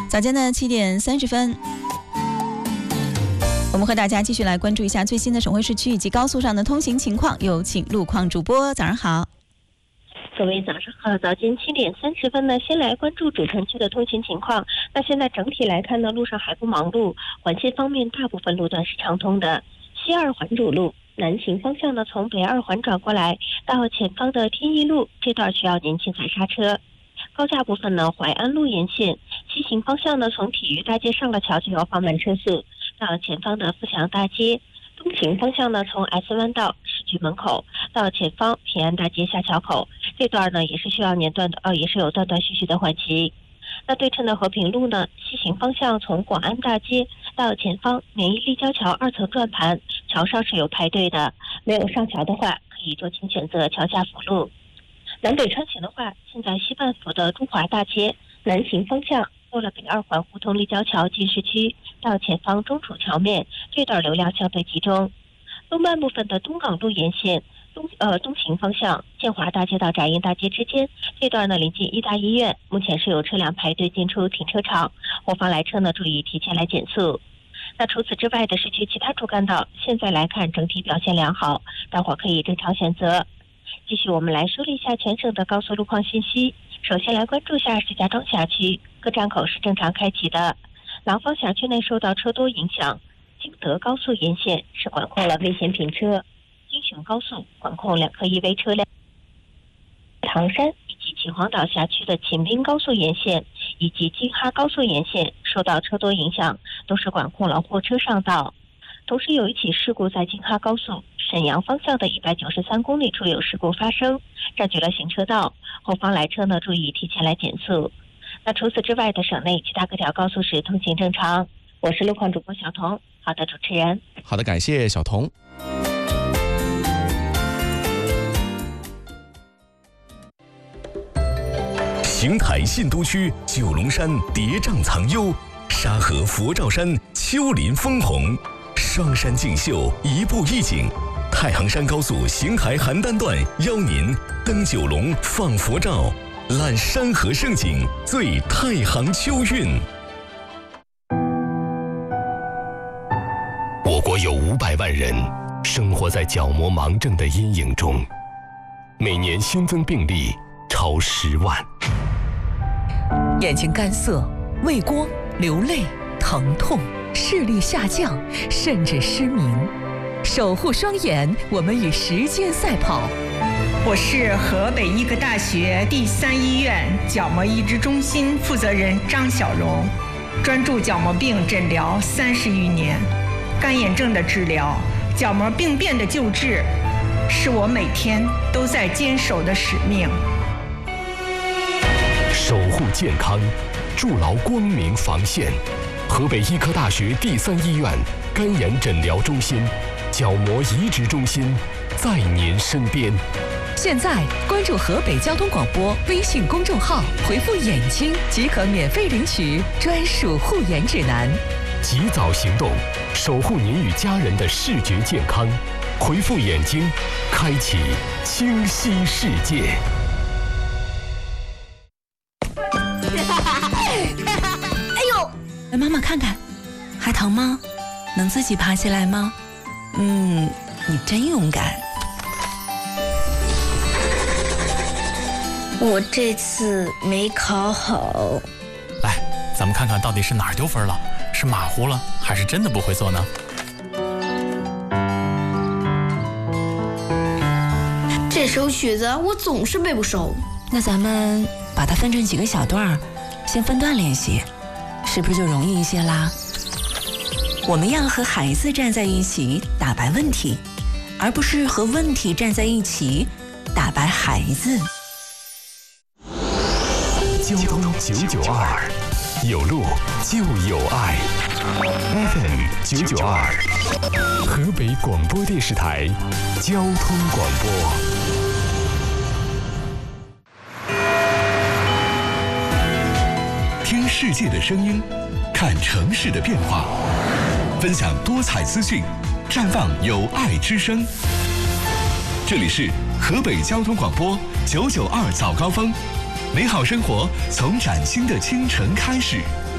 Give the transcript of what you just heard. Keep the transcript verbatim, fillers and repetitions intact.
早间的七点三十分，我们和大家继续来关注一下最新的省会市区以及高速上的通行情况。有请路况主播，早上好。 各位早上好，早间七点三十分呢，先来关注主城区的通行情况。那现在整体来看呢，路上还不忙碌，环线方面大部分路段是畅通的。西二环主路南行方向呢，从北二环转过来到前方的天一路这段需要您轻踩刹车。高架部分呢，淮安路沿线西行方向呢，从体育大街上了桥就要放慢车速，到前方的富强大街。东行方向呢，从 S 弯道市区门口到前方平安大街下桥口这段呢，也是需要年段的呃，也是有断断续续的缓骑。那对称的和平路呢，西行方向从广安大街到前方免疫立交桥二层转盘，桥上是有排队的，没有上桥的话，可以酌情选择桥下辅路。南北穿行的话，现在西半府的中华大街南行方向过了北二环胡同立交桥进市区到前方中楚桥面这段流量相对集中。东半部分的东港路沿线东呃东行方向建华大街到展映大街之间这段呢，临近医大医院，目前是有车辆排队进出停车场，后方来车呢注意提前来减速。那除此之外的市区其他主干道现在来看整体表现良好，大伙可以正常选择。继续我们来梳理一下全省的高速路况信息。首先来关注一下石家庄辖区，各站口是正常开启的。廊坊辖区内受到车多影响，京德高速沿线是管控了危险品车，京雄高速管控两颗依危车辆。唐山以及秦皇岛辖区的秦滨高速沿线以及京哈高速沿线受到车多影响，都是管控了货车上道。同时有一起事故在京哈高速沈阳方向的一百九十三公里处有事故发生，占据了行车道，后方来车呢注意提前来减速。那除此之外的省内其他各条高速是通行正常。我是路况主播小童。好的，主持人。 好的，感谢小童。 邢台信都区九龙山叠嶂藏幽，沙河佛照山丘陵枫红，双山竞秀，一步一景。太行山高速邢台邯郸段邀您登九龙放佛照，览山河胜景，醉太行秋韵。我国有五百万人生活在角膜盲症的阴影中，每年新增病例超十万。 眼睛干涩、畏光、流泪、疼痛、视力下降，甚至失明。守护双眼，我们与时间赛跑。 我是河北医科大学第三医院角膜移植中心负责人张小荣，专注角膜病诊疗三十余年，干眼症的治疗、角膜病变的救治，是我每天都在坚守的使命。 守护健康，筑牢光明防线。河北医科大学第三医院干眼诊疗中心、角膜移植中心在您身边。 现在关注河北交通广播微信公众号，回复眼睛即可免费领取专属护眼指南。 及早行动，守护您与家人的视觉健康。回复眼睛，开启清晰世界。 来，妈妈看看，还疼吗？能自己爬起来吗？嗯，你真勇敢。 我这次没考好。 来，咱们看看到底是哪儿丢分了，是马虎了，还是真的不会做呢？ 这首曲子我总是背不熟。 那咱们把它分成几个小段，先分段练习。是不是就容易一些啦？我们要和孩子站在一起打败问题，而不是和问题站在一起打败孩子。 交通九九二，有路就有爱。F M 九九二，河北广播电视台交通广播。听世界的声音，看城市的变化，分享多彩资讯，绽放有爱之声。这里是河北交通广播九九二早高峰，美好生活从崭新的清晨开始。